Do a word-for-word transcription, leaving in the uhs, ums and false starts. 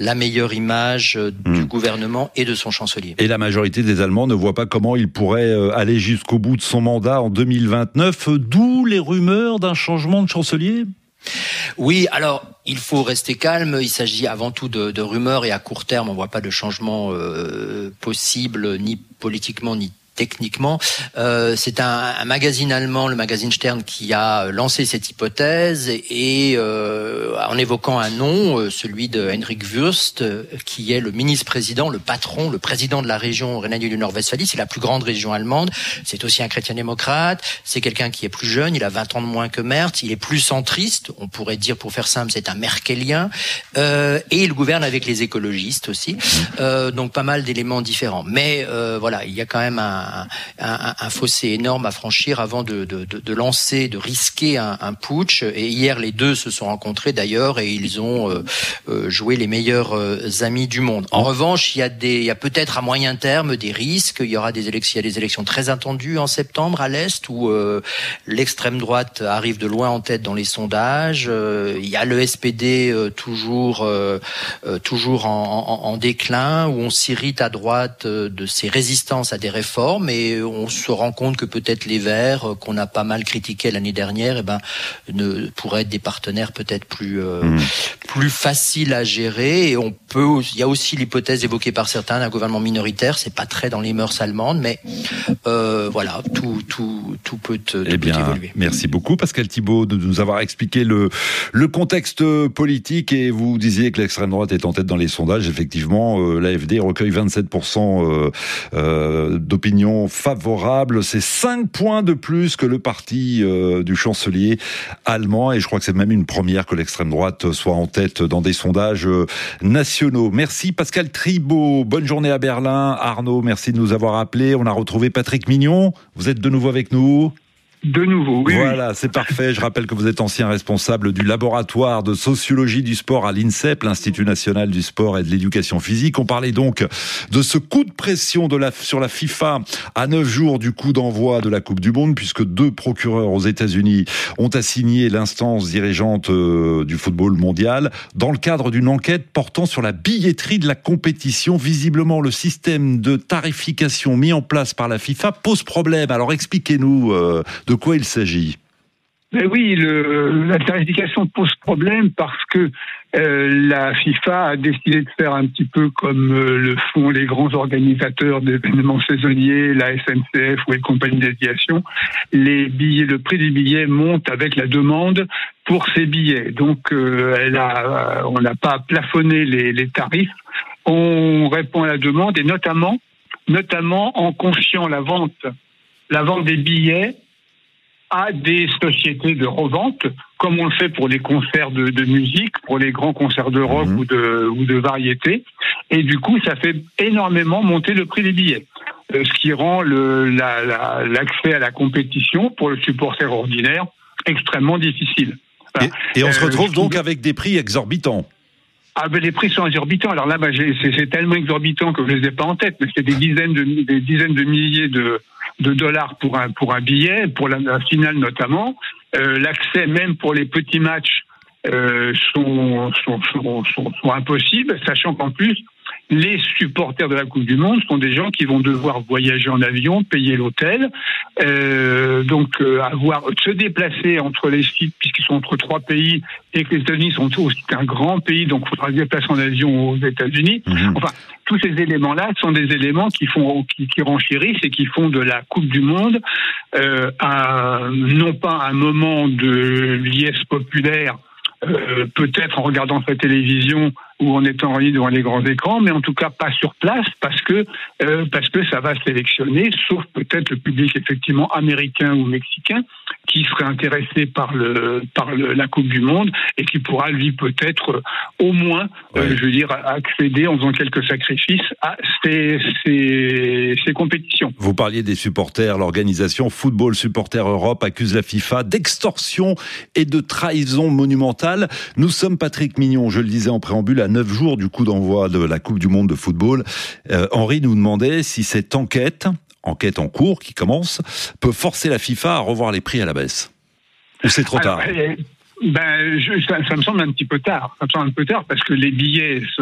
la meilleure image mmh. du gouvernement et de son chancelier. Et la majorité des Allemands ne voit pas comment il pourrait aller jusqu'au bout de son mandat en deux mille vingt-neuf, d'où les rumeurs d'un changement de chancelier ? Oui, alors il faut rester calme. Il s'agit avant tout de, de rumeurs et à court terme, on ne voit pas de changement euh, possible, ni politiquement ni techniquement. Euh, c'est un, un magazine allemand, le magazine Stern, qui a lancé cette hypothèse et euh, en évoquant un nom, euh, celui de Henrik Wüst, euh, qui est le ministre-président, le patron, le président de la région Rhénanie du Nord-Westphalie. C'est la plus grande région allemande. C'est aussi un chrétien-démocrate. C'est quelqu'un qui est plus jeune. Il a vingt ans de moins que Merz. Il est plus centriste. On pourrait dire, pour faire simple, c'est un merkelien. Euh, et il gouverne avec les écologistes aussi. Euh, donc pas mal d'éléments différents. Mais euh, voilà, il y a quand même un Un, un, un fossé énorme à franchir avant de, de, de, de lancer, de risquer un, un putsch. Et hier, les deux se sont rencontrés d'ailleurs et ils ont euh, euh, joué les meilleurs euh, amis du monde. En revanche, il y a des, il y a peut-être à moyen terme des risques. Il y aura des élections, il y a des élections très attendues en septembre à l'est où euh, l'extrême droite arrive de loin en tête dans les sondages. Euh, il y a le S P D euh, toujours, euh, euh, toujours en, en, en déclin où on s'irrite à droite euh, de ses résistances à des réformes. Mais on se rend compte que peut-être les Verts, qu'on a pas mal critiqués l'année dernière, eh ben, ne, pourraient être des partenaires peut-être plus, euh, mmh. plus faciles à gérer. Et on peut, il y a aussi l'hypothèse évoquée par certains d'un gouvernement minoritaire. C'est pas très dans les mœurs allemandes, mais euh, voilà, tout, tout, tout peut, tout eh bien, peut évoluer. Merci beaucoup, Pascal Thibaud, de nous avoir expliqué le, le contexte politique. Et vous disiez que l'extrême droite est en tête dans les sondages. Effectivement, euh, l'A F D recueille vingt-sept pour cent euh, euh, d'opinion favorable, c'est cinq points de plus que le parti euh, du chancelier allemand et je crois que c'est même une première que l'extrême droite soit en tête dans des sondages euh, nationaux. Merci Pascal Thibaud, bonne journée à Berlin. Arnaud, merci de nous avoir appelés. On a retrouvé Patrick Mignon, vous êtes de nouveau avec nous. De nouveau, oui. Voilà, c'est parfait. Je rappelle que vous êtes ancien responsable du laboratoire de sociologie du sport à l'INSEP, l'Institut national du sport et de l'éducation physique. On parlait donc de ce coup de pression de la, sur la FIFA à neuf jours du coup d'envoi de la Coupe du Monde, puisque deux procureurs aux États-Unis ont assigné l'instance dirigeante euh, du football mondial dans le cadre d'une enquête portant sur la billetterie de la compétition. Visiblement, le système de tarification mis en place par la FIFA pose problème. Alors expliquez-nous euh, de quoi il s'agit. Mais oui, le, la tarification pose problème parce que euh, la FIFA a décidé de faire un petit peu comme euh, le font les grands organisateurs d'événements saisonniers, la S N C F ou les compagnies d'aviation. Les billets, le prix des billets monte avec la demande pour ces billets. Donc, euh, elle a, on n'a pas plafonné les, les tarifs. On répond à la demande et notamment, notamment en confiant la vente, la vente des billets à des sociétés de revente, comme on le fait pour les concerts de, de musique, pour les grands concerts de rock mmh. ou de ou de variété. Et du coup, ça fait énormément monter le prix des billets, euh, ce qui rend le, la, la, l'accès à la compétition pour le supporter ordinaire extrêmement difficile. Voilà. Et, et on euh, se retrouve donc avec des prix exorbitants. Ah ben les prix sont exorbitants. Alors là, bah, j'ai, c'est, c'est tellement exorbitant que je les ai pas en tête, mais c'est des dizaines de des dizaines de milliers de de dollars pour un pour un billet, pour la, la finale notamment. Euh, l'accès même pour les petits matchs euh, sont, sont, sont sont sont impossibles, sachant qu'en plus les supporters de la Coupe du Monde sont des gens qui vont devoir voyager en avion, payer l'hôtel, euh, donc euh, avoir se déplacer entre les sites puisqu'ils sont entre trois pays et que les États-Unis sont aussi un grand pays, donc il faudra se déplacer en avion aux États-Unis. Mmh. Enfin, tous ces éléments-là sont des éléments qui font qui, qui renchérissent et qui font de la Coupe du Monde euh, un, non pas un moment de liesse populaire. Euh, peut-être en regardant sa télévision ou en étant en ligne devant les grands écrans, mais en tout cas pas sur place parce que euh, parce que ça va sélectionner, sauf peut-être le public effectivement américain ou mexicain qui serait intéressé par le par le, la Coupe du Monde et qui pourra lui peut-être euh, au moins, ouais. euh, je veux dire, accéder en faisant quelques sacrifices à ces, ces ces compétitions. Vous parliez des supporters, l'organisation Football Supporters Europe accuse la FIFA d'extorsion et de trahison monumentale. Nous sommes, Patrick Mignon, je le disais en préambule, à neuf jours du coup d'envoi de la Coupe du Monde de football. Euh, Henri nous demandait si cette enquête, enquête en cours qui commence, peut forcer la FIFA à revoir les prix à la baisse. Ou c'est trop Alors, tard? Ben, je, ça, ça me semble un petit peu tard. Ça me semble un peu tard parce que les billets